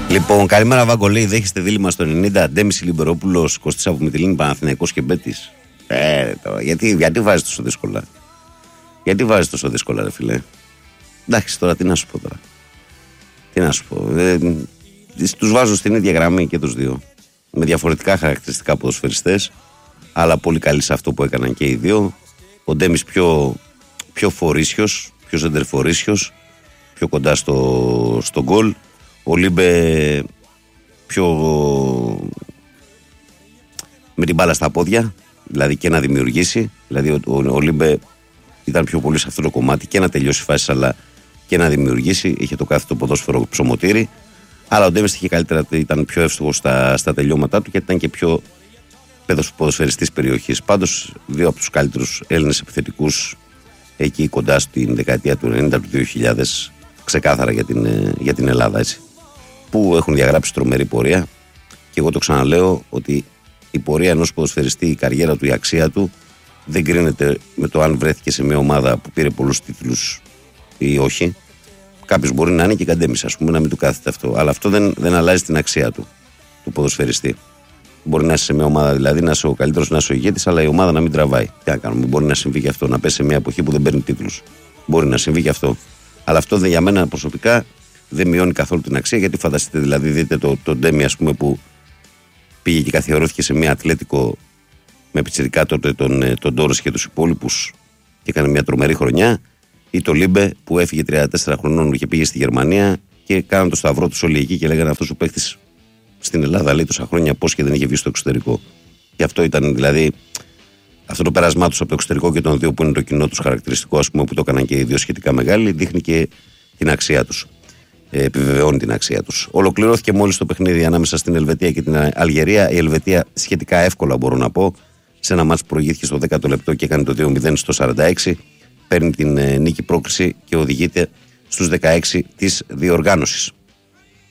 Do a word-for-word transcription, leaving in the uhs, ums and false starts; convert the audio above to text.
Λοιπόν, καλημέρα Βαγκολέη, δέχεστε δίλημμα στο ενενήντα. Ντέμιση Λιμπερόπουλος, Κωστής από Μυτιλίνη, Παναθηναϊκός και Μπέτης. Ε, τώρα, γιατί, γιατί βάζεις τόσο δύσκολα. Γιατί βάζεις τόσο δύσκολα, ρε φίλε. Εντάξει, τώρα τι να σου πω τώρα. Τι να σου πω. Ε, τους βάζω στην ίδια γραμμή και τους δύο. Με διαφορετικά χαρακτηριστικά ποδοσφαιριστές, αλλά πολύ καλοί σε αυτό που έκαναν και οι δύο. Ο Ντέμις πιο, πιο φορίσιος, πιο ζεντερφορίσιος, πιο κοντά στο, στο γκολ. Ο Λίμπε πιο με την μπάλα στα πόδια, δηλαδή και να δημιουργήσει. Δηλαδή ο, ο, ο Λίμπε ήταν πιο πολύ σε αυτό το κομμάτι και να τελειώσει φάσεις, αλλά και να δημιουργήσει. Είχε το κάθε το ποδόσφαιρο ψωμοτήρι. Αλλά ο Ντέμις είχε καλύτερα, ήταν πιο εύστοχος στα, στα τελειώματά του και ήταν και πιο ποδοσφαιριστής περιοχής. Πάντως, δύο από τους καλύτερους Έλληνες επιθετικούς εκεί κοντά στην δεκαετία του ενενήντα, του δύο χιλιάδες, ξεκάθαρα για την, για την Ελλάδα, έτσι. Που έχουν διαγράψει τρομερή πορεία. Και εγώ το ξαναλέω ότι η πορεία ενός ποδοσφαιριστή, η καριέρα του, η αξία του δεν κρίνεται με το αν βρέθηκε σε μια ομάδα που πήρε πολλούς τίτλους ή όχι. Κάποιος μπορεί να είναι και καντέμις, ας πούμε, να μην του κάθεται αυτό. Αλλά αυτό δεν, δεν αλλάζει την αξία του, του ποδοσφαιριστή. Μπορεί να είσαι σε μια ομάδα, δηλαδή να είσαι ο καλύτερος, να είσαι ο ηγέτης, αλλά η ομάδα να μην τραβάει. Τι να κάνουμε, μπορεί να συμβεί και αυτό, να πέσει σε μια εποχή που δεν παίρνει τίτλους. Μπορεί να συμβεί και αυτό. Αλλά αυτό δεν, για μένα προσωπικά δεν μειώνει καθόλου την αξία, γιατί φανταστείτε, δηλαδή, δείτε το, το Ντέμι, ας πούμε, που πήγε και καθιερώθηκε σε μια Ατλέτικο με πιτσιρικά τότε τον, τον Ντόρος και τους υπόλοιπους και έκανε μια τρομερή χρονιά. Ή το Λίμπε που έφυγε τριάντα τέσσερα χρονών και πήγε στη Γερμανία και κάναν το σταυρό του όλοι εκεί και λέγανε αυτός ο παίχτης στην Ελλάδα λέει τόσα χρόνια πώς και δεν είχε βγει στο εξωτερικό. Και αυτό ήταν δηλαδή αυτό το πέρασμά τους από το εξωτερικό και των δύο που είναι το κοινό τους χαρακτηριστικό, ας πούμε, που το έκαναν και οι δύο σχετικά μεγάλοι, δείχνει και την αξία τους. Ε, επιβεβαιώνει την αξία τους. Ολοκληρώθηκε μόλις το παιχνίδι ανάμεσα στην Ελβετία και την Αλγερία. Η Ελβετία σχετικά εύκολα, μπορώ να πω, σε ένα μάτς που προηγήθηκε στο δέκατο λεπτό και έκανε το δύο μηδέν στο σαράντα έξι. Παίρνει την ε, νίκη πρόκριση και οδηγείται στους δεκαέξι της διοργάνωσης.